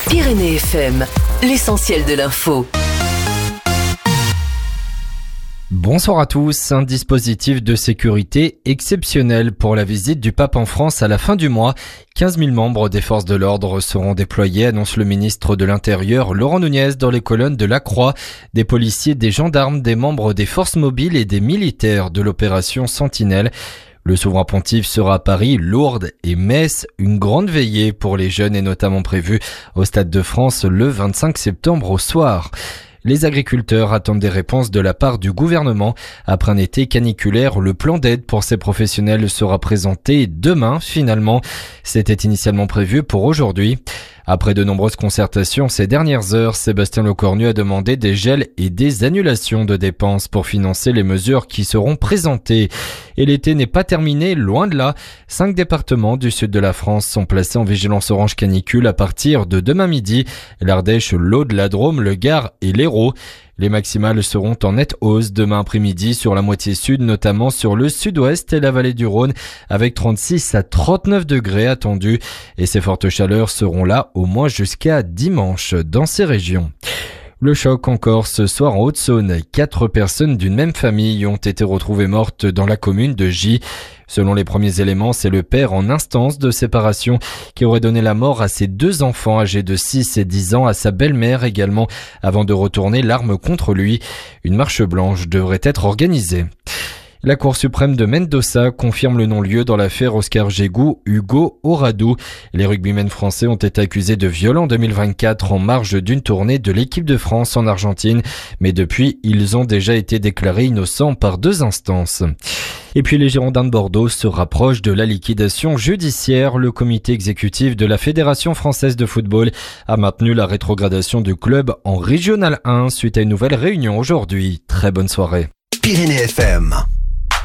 Pyrénées FM, l'essentiel de l'info. Bonsoir à tous. Un dispositif de sécurité exceptionnel pour la visite du pape en France à la fin du mois. 15 000 membres des forces de l'ordre seront déployés, annonce le ministre de l'Intérieur Laurent Nunez dans les colonnes de la Croix. Des policiers, des gendarmes, des membres des forces mobiles et des militaires de l'opération Sentinelle. Le souverain pontife sera à Paris, Lourdes et Metz. Une grande veillée pour les jeunes est notamment prévue au Stade de France le 25 septembre au soir. Les agriculteurs attendent des réponses de la part du gouvernement. Après un été caniculaire, le plan d'aide pour ces professionnels sera présenté demain finalement. C'était initialement prévu pour aujourd'hui. Après de nombreuses concertations ces dernières heures, Sébastien Lecornu a demandé des gels et des annulations de dépenses pour financer les mesures qui seront présentées. Et l'été n'est pas terminé, loin de là. 5 départements du sud de la France sont placés en vigilance orange canicule à partir de demain midi. L'Ardèche, l'Aude, la Drôme, le Gard et l'Hérault. Les maximales seront en nette hausse demain après-midi sur la moitié sud, notamment sur le sud-ouest et la vallée du Rhône, avec 36 à 39 degrés attendus. Et ces fortes chaleurs seront là au moins jusqu'à dimanche dans ces régions. Le choc encore ce soir en Haute-Saône. 4 personnes d'une même famille ont été retrouvées mortes dans la commune de Gy. Selon les premiers éléments, c'est le père en instance de séparation qui aurait donné la mort à ses 2 enfants âgés de 6 et 10 ans, à sa belle-mère également, avant de retourner l'arme contre lui. Une marche blanche devrait être organisée. La Cour suprême de Mendoza confirme le non-lieu dans l'affaire Oscar Jégou, Hugo Oradou. Les rugbymen français ont été accusés de viol en 2024 en marge d'une tournée de l'équipe de France en Argentine. Mais depuis, ils ont déjà été déclarés innocents par 2 instances. Et puis les Girondins de Bordeaux se rapprochent de la liquidation judiciaire. Le comité exécutif de la Fédération française de football a maintenu la rétrogradation du club en Régional 1 suite à une nouvelle réunion aujourd'hui. Très bonne soirée. Pyrénées FM.